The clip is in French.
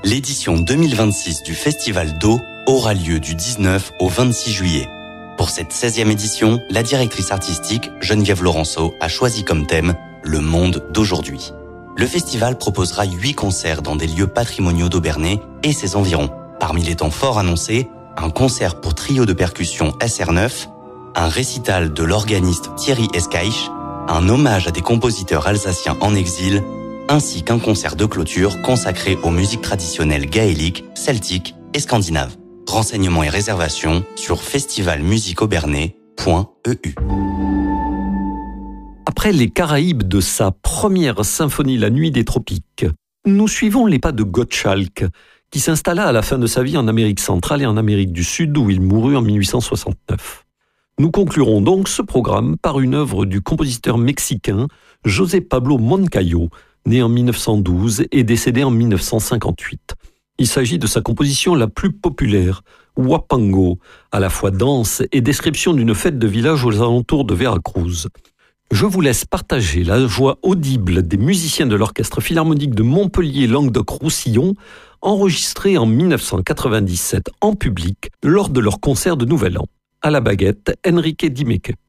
L'édition 2026 du Festival d'eau aura lieu du 19 au 26 juillet. Pour cette 16e édition, la directrice artistique Geneviève Laurenceau a choisi comme thème « Le monde d'aujourd'hui ». Le festival proposera 8 concerts dans des lieux patrimoniaux d'Aubernais et ses environs. Parmi les temps forts annoncés, un concert pour trio de percussion SR9, un récital de l'organiste Thierry Escaich, un hommage à des compositeurs alsaciens en exil, ainsi qu'un concert de clôture consacré aux musiques traditionnelles gaéliques, celtiques et scandinaves. Renseignements et réservations sur festivalmusiqueaubernais.eu. Après les Caraïbes de sa première symphonie La Nuit des Tropiques, nous suivons les pas de Gottschalk, qui s'installa à la fin de sa vie en Amérique centrale et en Amérique du Sud, où il mourut en 1869. Nous conclurons donc ce programme par une œuvre du compositeur mexicain José Pablo Moncayo, né en 1912 et décédé en 1958. Il s'agit de sa composition la plus populaire, Huapango, à la fois danse et description d'une fête de village aux alentours de Veracruz. Je vous laisse partager la voix audible des musiciens de l'Orchestre Philharmonique de Montpellier-Languedoc-Roussillon, enregistré en 1997 en public lors de leur concert de Nouvel An. À la baguette, Enrique Dimeke.